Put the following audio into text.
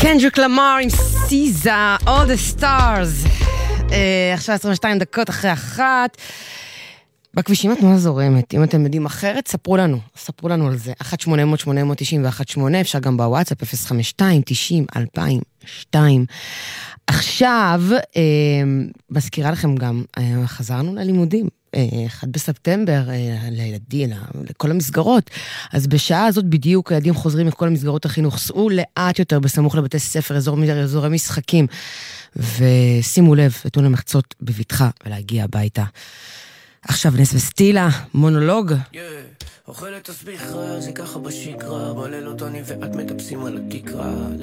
קנדריק למאר עם סיזה, All the Stars. עכשיו 22 דקות אחרי 1. בכבישים התנועה זורמת. אם אתם יודעים אחרת, ספרו לנו על זה. 1-800-891-8, אפשר גם בוואטסאפ 052-90-2002. עכשיו, מזכירה לכם גם, חזרנו ללימודים. 1 בספטמבר, לילדים, לכל המסגרות. אז בשעה הזאת בדיוק הילדים חוזרים מכל המסגרות החינוך, סעו לאט יותר בסמוך לבתי ספר, אזורי משחקים, ושימו לב, תנו למחצות בביטחה ולהגיע הביתה. עכשיו נס וסטילה, מונולוג. אוכלת תסביך רע, זה ככה בשקרה, בלילות אני ואת מטפסים על התקרה,